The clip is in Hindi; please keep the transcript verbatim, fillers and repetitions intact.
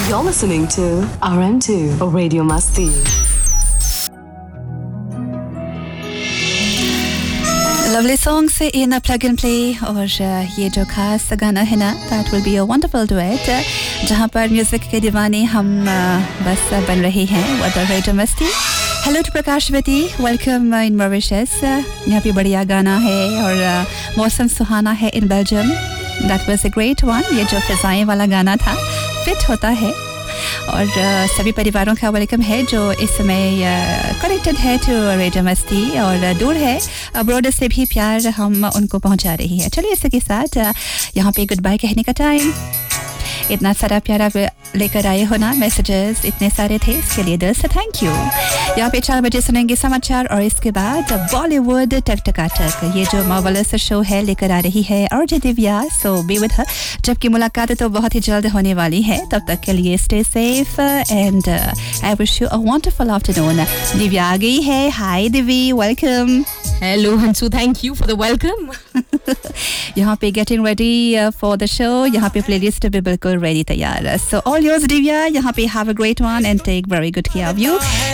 You're listening to R M two Radio Masti. Lovely song से in a plug and play और ये जो खास गाना है ना that will be a wonderful duet जहाँ पर म्यूजिक के दीवाने हम बस बन रहे हैं with Radio Masti. Hello to Prakashvati, welcome in Mauritius. यहाँ पे बढ़िया गाना है और मौसम सुहाना है in Belgium. That was a great one. ये जो फिजाएं वाला गाना था फिट होता है और सभी परिवारों का वेलकम है जो इस समय कनेक्टेड है टू रेडियो मस्ती और दूर है अब्रॉड से भी प्यार हम उनको पहुंचा रही है. चलिए इसी के साथ यहाँ पे गुड बाय कहने का टाइम. इतना सारा प्यारा लेकर आए हो ना मैसेजेस इतने सारे थे इसके लिए दिल से थैंक यू. यहाँ पे चार बजे सुनेंगे समाचार और इसके बाद बॉलीवुड टक टकाटक ये जो मार्वलस शो है लेकर आ रही है और जे दिव्या सो बी विद हर जबकि मुलाकात तो बहुत ही जल्द होने वाली है. तब तक के लिए stay safe and I wish you a wonderful afternoon. Divya आ गई है. हाय दिवी, welcome. Hello हंसू, thank you for the welcome. यहाँ पे getting ready for the show. यहाँ पे प्लेलिस्ट भी बिल्कुल रेडी तैयार. So all yours Divya. यहाँ पे have a great one and take very good care of you.